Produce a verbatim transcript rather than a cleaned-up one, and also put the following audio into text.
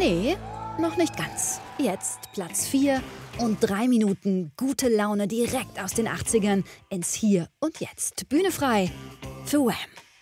Nee, noch nicht ganz. Jetzt Platz vier und drei Minuten gute Laune direkt aus den achtzigern ins Hier und Jetzt. Bühne frei für Wham!